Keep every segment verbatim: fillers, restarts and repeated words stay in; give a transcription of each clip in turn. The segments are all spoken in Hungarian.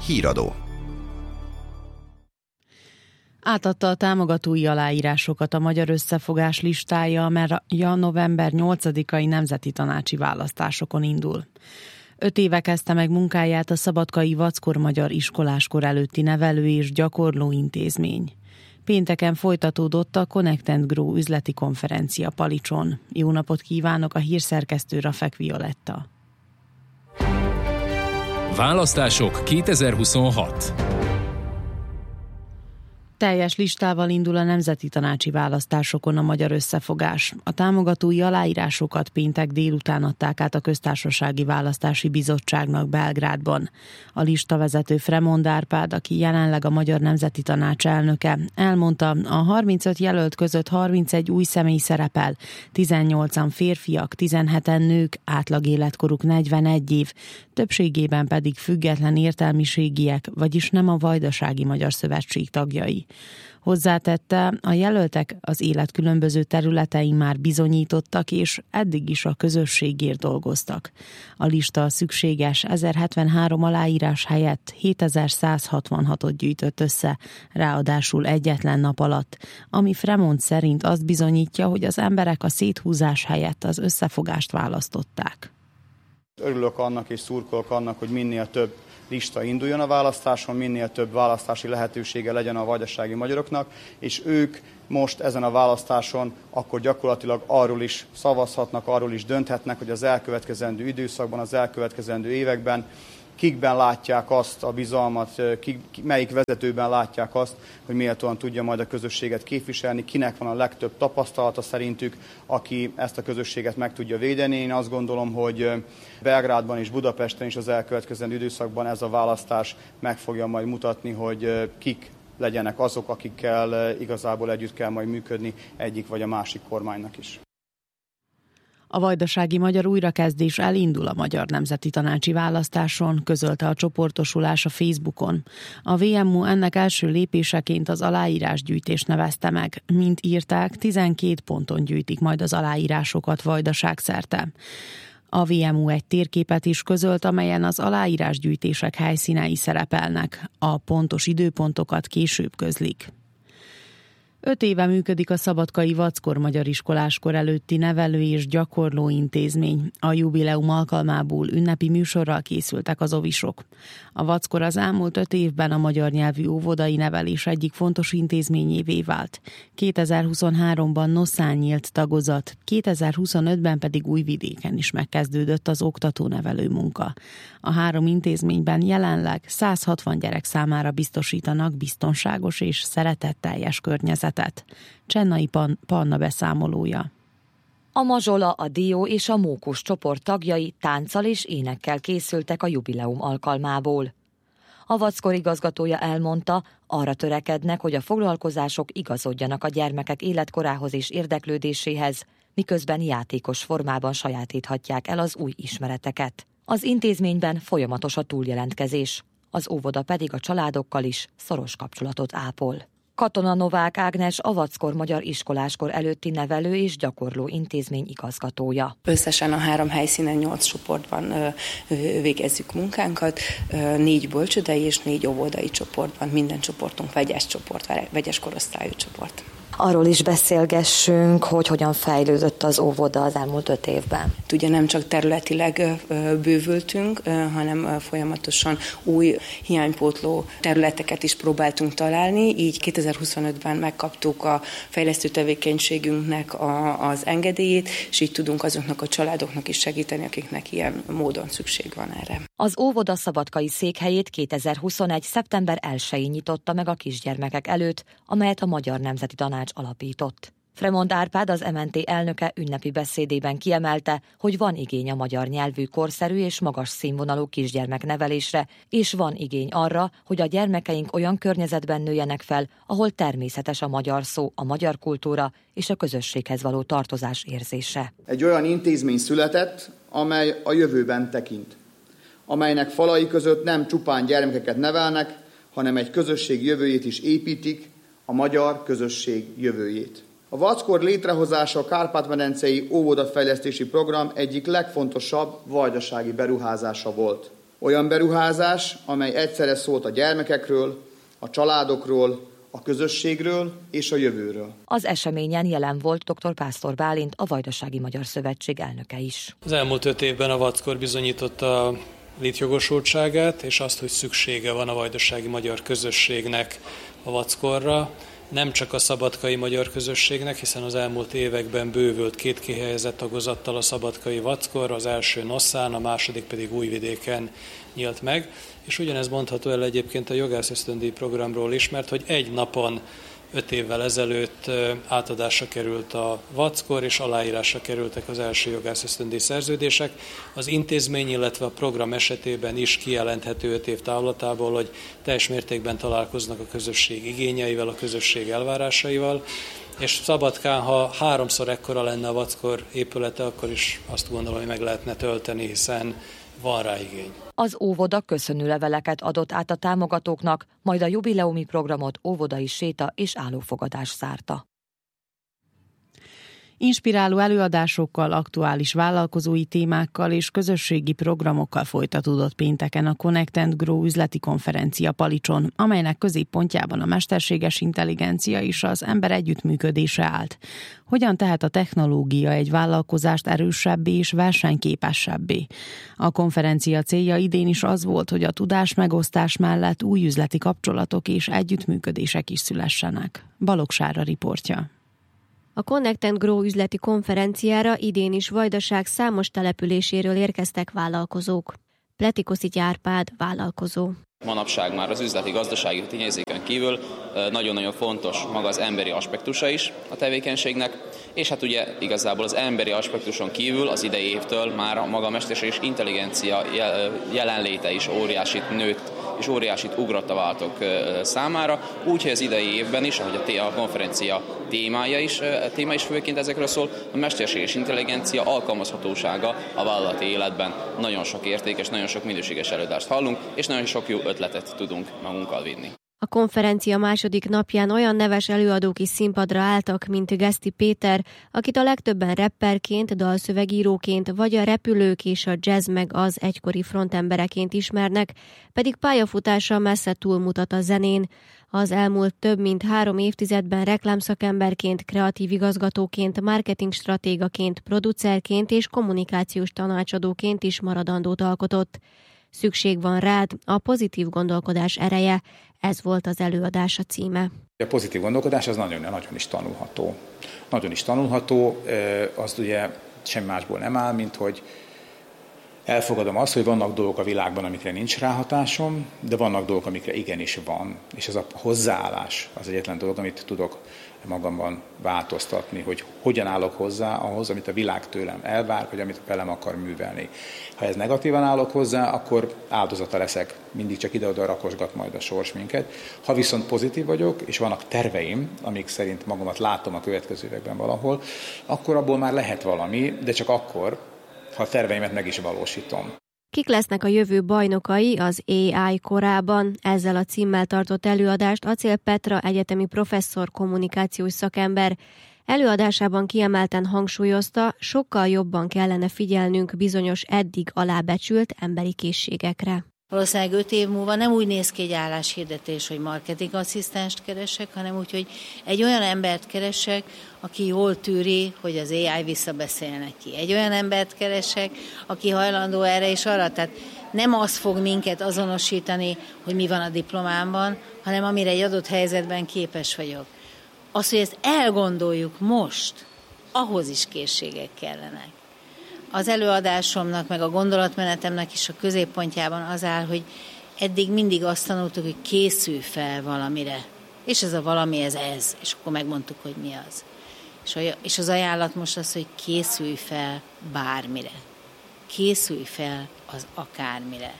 Híradó. Átadta a támogatói aláírásokat a Magyar Összefogás listája, mert a november nyolcadikai nemzeti tanácsi választásokon indul. Öt éve kezdte meg munkáját a szabadkai Vackor Magyar Iskoláskor előtti nevelő és gyakorló intézmény. Pénteken folytatódott a Connect and Grow üzleti konferencia Palicson. Jó napot kívánok, a hírszerkesztő Rafek Violetta. Választások kétezer-huszonhat. Teljes listával indul a nemzeti tanácsi választásokon a Magyar Összefogás. A támogatói aláírásokat péntek délután adták át a Köztársasági Választási Bizottságnak Belgrádban. A listavezető Fremond Árpád, aki jelenleg a Magyar Nemzeti Tanács elnöke, elmondta, a harmincöt jelölt között harmincegy új személy szerepel, tizennyolcan férfiak, tizenheten nők, átlag életkoruk negyvenegy év, többségében pedig független értelmiségiek, vagyis nem a Vajdasági Magyar Szövetség tagjai. Hozzátette, a jelöltek az élet különböző területein már bizonyítottak, és eddig is a közösségért dolgoztak. A lista szükséges ezerhetvenhárom aláírás helyett hétezer-százhatvanhatot gyűjtött össze, ráadásul egyetlen nap alatt, ami Fremond szerint azt bizonyítja, hogy az emberek a széthúzás helyett az összefogást választották. Örülök annak és szurkolok annak, hogy minél több lista induljon a választáson, minél több választási lehetősége legyen a vajdasági magyaroknak, és ők most ezen a választáson akkor gyakorlatilag arról is szavazhatnak, arról is dönthetnek, hogy az elkövetkezendő időszakban, az elkövetkezendő években kikben látják azt a bizalmat, kik, melyik vezetőben látják azt, hogy méltóan tudja majd a közösséget képviselni, kinek van a legtöbb tapasztalata szerintük, aki ezt a közösséget meg tudja védeni. Én azt gondolom, hogy Belgrádban és Budapesten is az elkövetkezendő időszakban ez a választás meg fogja majd mutatni, hogy kik legyenek azok, akikkel igazából együtt kell majd működni egyik vagy a másik kormánynak is. A vajdasági magyar újrakezdés elindul a Magyar Nemzeti Tanácsi Választáson, közölte a csoportosulás a Facebookon. A vé em u ennek első lépéseként az aláírásgyűjtést nevezte meg. Mint írták, tizenkét ponton gyűjtik majd az aláírásokat vajdaságszerte. A vé em u egy térképet is közölt, amelyen az aláírásgyűjtések helyszínei szerepelnek. A pontos időpontokat később közlik. Öt éve működik a szabadkai Vackor Magyar Iskoláskor előtti nevelő és gyakorló intézmény. A jubileum alkalmából ünnepi műsorral készültek az ovisok. A Vackor az elmúlt öt évben a magyar nyelvű óvodai nevelés egyik fontos intézményévé vált. kétezer-huszonháromban Noszán nyílt tagozat, kétezer-huszonötben pedig Újvidéken is megkezdődött az oktató-nevelő munka. A három intézményben jelenleg százhatvan gyerek számára biztosítanak biztonságos és szeretetteljes környezetet. Csennai Pan- Panna beszámolója. A Mazsola, a Dió és a Mókus csoport tagjai tánccal és énekkel készültek a jubileum alkalmából. A Vackor igazgatója elmondta, arra törekednek, hogy a foglalkozások igazodjanak a gyermekek életkorához és érdeklődéséhez, miközben játékos formában sajátíthatják el az új ismereteket. Az intézményben folyamatos a túljelentkezés, az óvoda pedig a családokkal is szoros kapcsolatot ápol. Katona Novák Ágnes, a Vackor Magyar Iskoláskor előtti nevelő és gyakorló intézmény igazgatója. Összesen a három helyszínen nyolc csoportban ö, ö, végezzük munkánkat, ö, négy bölcsődei és négy óvodai csoportban, minden csoportunk vegyes csoport, vegyes korosztályú csoport. Arról is beszélgessünk, hogy hogyan fejlődött az óvoda az elmúlt öt évben. Ugye nem csak területileg bővültünk, hanem folyamatosan új hiánypótló területeket is próbáltunk találni, így kétezer-huszonötben megkaptuk a fejlesztő tevékenységünknek a, az engedélyét, és így tudunk azoknak a családoknak is segíteni, akiknek ilyen módon szükség van erre. Az óvoda szabadkai székhelyét kétezer-huszonegy. szeptember elsején nyitotta meg a kisgyermekek előtt, amelyet a Magyar Nemzeti Tanács alapított. Fremond Árpád, az em en té elnöke ünnepi beszédében kiemelte, hogy van igény a magyar nyelvű, korszerű és magas színvonalú kisgyermeknevelésre, és van igény arra, hogy a gyermekeink olyan környezetben nőjenek fel, ahol természetes a magyar szó, a magyar kultúra és a közösséghez való tartozás érzése. Egy olyan intézmény született, amely a jövőben tekint, amelynek falai között nem csupán gyermekeket nevelnek, hanem egy közösség jövőjét is építik, a magyar közösség jövőjét. A Vackor létrehozása a Kárpát-medencei óvodafejlesztési program egyik legfontosabb vajdasági beruházása volt. Olyan beruházás, amely egyszerre szólt a gyermekekről, a családokról, a közösségről és a jövőről. Az eseményen jelen volt dr. Pásztor Bálint, a Vajdasági Magyar Szövetség elnöke is. Az elmúlt öt évben a Vackor bizonyította a létjogosultságát, és azt, hogy szüksége van a vajdasági magyar közösségnek a Vackorra. Nem csak a szabadkai magyar közösségnek, hiszen az elmúlt években bővült két kihelyezett tagozattal a szabadkai Vackor, az első Nosszán, a második pedig Újvidéken nyílt meg. És ugyanez mondható el egyébként a jogászösztöndíj programról is, mert hogy egy napon öt évvel ezelőtt átadásra került a Vackor, és aláírásra kerültek az első jogászösztöndíj szerződések. Az intézmény, illetve a program esetében is kijelenthető öt év távlatából, hogy teljes mértékben találkoznak a közösség igényeivel, a közösség elvárásaival, és Szabadkán, ha háromszor ekkora lenne a Vackor épülete, akkor is azt gondolom, hogy meg lehetne tölteni, hiszen van rá igény. Az óvoda köszönőleveleket adott át a támogatóknak, majd a jubileumi programot óvodai séta és állófogadás zárta. Inspiráló előadásokkal, aktuális vállalkozói témákkal és közösségi programokkal folytatódott pénteken a Connect and Grow üzleti konferencia Palicson, amelynek középpontjában a mesterséges intelligencia és az ember együttműködése állt. Hogyan tehet a technológia egy vállalkozást erősebbé és versenyképesebbé? A konferencia célja idén is az volt, hogy a tudás megosztás mellett új üzleti kapcsolatok és együttműködések is szülessenek. Balogh Sára riportja. A Connect and Grow üzleti konferenciára idén is Vajdaság számos településéről érkeztek vállalkozók. Pletikoszi Árpád vállalkozó. Manapság már az üzleti gazdasági tényezőkön kívül nagyon-nagyon fontos maga az emberi aspektusa is a tevékenységnek, és hát ugye igazából az emberi aspektuson kívül az idei évtől már a maga a mesterséges intelligencia jelenléte is óriásit nőtt, és óriásit ugrott a váltók számára, úgyhogy az idei évben is, ahogy a konferencia témája is, téma is főként ezekről szól, a mesterséges intelligencia alkalmazhatósága a vállalati életben. Nagyon sok értékes, nagyon sok minőséges előadást hallunk, és nagyon sok jó ötletet tudunk magunkkal vinni. A konferencia második napján olyan neves előadók is színpadra álltak, mint Geszti Péter, akit a legtöbben rapperként, dalszövegíróként, vagy a repülők és a jazz meg az egykori frontembereként ismernek, pedig pályafutása messze túlmutat a zenén. Az elmúlt több mint három évtizedben reklámszakemberként, kreatív igazgatóként, marketingstratégaként, producerként és kommunikációs tanácsadóként is maradandót alkotott. Szükség van rád, a pozitív gondolkodás ereje, ez volt az előadása címe. A pozitív gondolkodás az nagyon, nagyon is tanulható. Nagyon is tanulható, az ugye semmi másból nem áll, mint hogy elfogadom azt, hogy vannak dolgok a világban, amikre nincs ráhatásom, de vannak dolgok, amikre igenis van. És ez a hozzáállás az egyetlen dolog, amit tudok magamban változtatni, hogy hogyan állok hozzá ahhoz, amit a világ tőlem elvár, vagy amit velem akar művelni. Ha ez negatívan állok hozzá, akkor áldozata leszek, mindig csak ide-oda rakosgat majd a sors minket. Ha viszont pozitív vagyok, és vannak terveim, amik szerint magamat látom a következő években valahol, akkor abból már lehet valami, de csak akkor, ha a terveimet meg is valósítom. Kik lesznek a jövő bajnokai az á i korában? Ezzel a címmel tartott előadást Acél Petra egyetemi professzor, kommunikációs szakember. Előadásában kiemelten hangsúlyozta, sokkal jobban kellene figyelnünk bizonyos eddig alábecsült emberi készségekre. Valószínűleg öt év múlva nem úgy néz ki egy álláshirdetés, hogy marketingasszisztenst keresek, hanem úgy, hogy egy olyan embert keresek, aki jól tűri, hogy az á i visszabeszél neki. Egy olyan embert keresek, aki hajlandó erre és arra. Tehát nem az fog minket azonosítani, hogy mi van a diplomámban, hanem amire egy adott helyzetben képes vagyok. Az, hogy ezt elgondoljuk most, ahhoz is készségek kellenek. Az előadásomnak, meg a gondolatmenetemnek is a középpontjában az áll, hogy eddig mindig azt tanultuk, hogy készülj fel valamire. És ez a valami, ez ez. És akkor megmondtuk, hogy mi az. És az ajánlat most az, hogy készülj fel bármire. Készülj fel az akármire.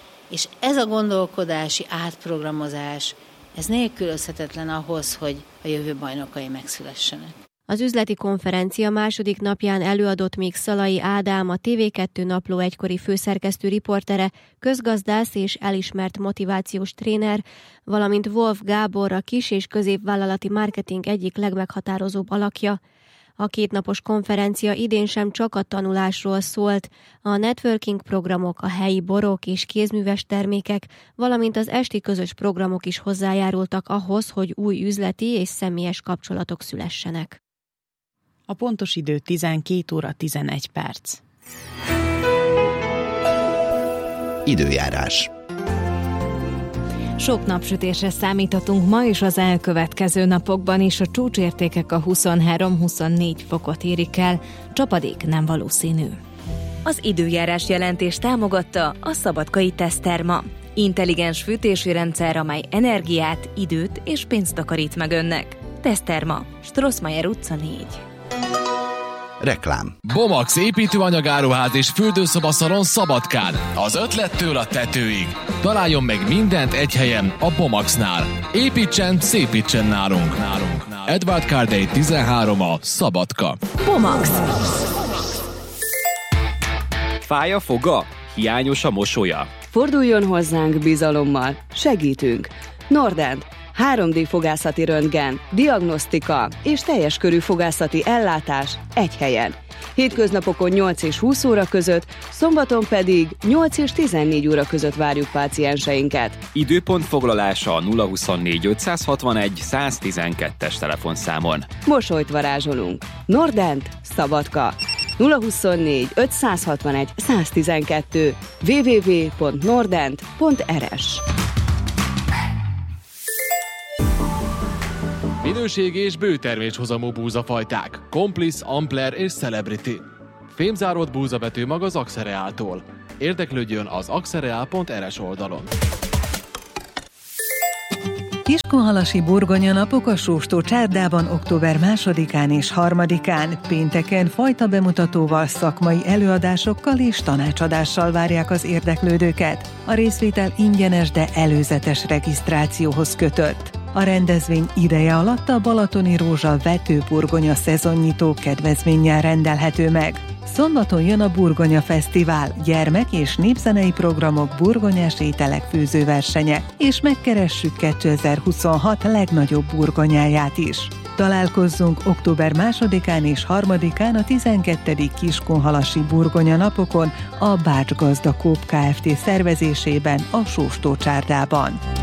És ez a gondolkodási átprogramozás, ez nélkülözhetetlen ahhoz, hogy a jövő bajnokai megszülessenek. Az üzleti konferencia második napján előadott még Szalai Ádám, a té vé kettő napló egykori főszerkesztő riportere, közgazdász és elismert motivációs tréner, valamint Wolf Gábor, a kis- és középvállalati marketing egyik legmeghatározóbb alakja. A kétnapos konferencia idén sem csak a tanulásról szólt. A networking programok, a helyi borok és kézműves termékek, valamint az esti közös programok is hozzájárultak ahhoz, hogy új üzleti és személyes kapcsolatok szülessenek. A pontos idő tizenkét óra tizenegy perc. Időjárás. Sok napsütésre számíthatunk ma és az elkövetkező napokban is, a csúcsértékek a huszonhárom-huszonnégy fokot érik el, csapadék nem valószínű. Az időjárás jelentést támogatta a Szabadkai Teszterma. Intelligens fűtési rendszer, amely energiát, időt és pénzt takarít meg önnek. Teszterma, Strossmayer utca négy. Reklám. Bomax építőanyagáruház és fürdőszobaszalon Szabadkán. Az ötlettől a tetőig. Találjon meg mindent egy helyen, a Bomaxnál. Építsen, szépítsen nálunk. nálunk. Edward Cardey tizenhárom a Szabadka. Bomax. Fáj a foga? Hiányos a mosolya? Forduljon hozzánk bizalommal. Segítünk. Nordent. három dé fogászati röntgen, diagnosztika és teljes körű fogászati ellátás egy helyen. Hétköznapokon nyolc és húsz óra között, szombaton pedig nyolc és tizennégy óra között várjuk pácienseinket. Időpont foglalása a nulla huszonnégy ötszázhatvanegy száztizenkettes telefonszámon. Mosolyt varázsolunk. Nordent, Szabadka. nulla huszonnégy ötszázhatvanegy száztizenkettő double-u double-u double-u pont nordent pont er es. Minőségi és bőterméshozamú búzafajták. Complice, Ampler és Celebrity. Fémzáródott búzavetőmag az Axereáltól. Érdeklődjön az axereál pont er es oldalon. Kiskunhalasi burgonya napok a Sóstó csárdában október másodikán és harmadikán, pénteken fajta bemutatóval, szakmai előadásokkal és tanácsadással várják az érdeklődőket. A részvétel ingyenes, de előzetes regisztrációhoz kötött. A rendezvény ideje alatt a Balatoni Rózsa vetőburgonya szezonnyitó kedvezménnyel rendelhető meg. Szombaton jön a Burgonya Fesztivál, gyermek- és népzenei programok, burgonyás ételek főzőversenye, és megkeressük kétezer-huszonhat legnagyobb burgonyáját is. Találkozzunk október másodikán és harmadikán a tizenkettedik Kiskunhalasi burgonya napokon a Bács Gazda Coop Kft. Szervezésében a Sóstó csárdában.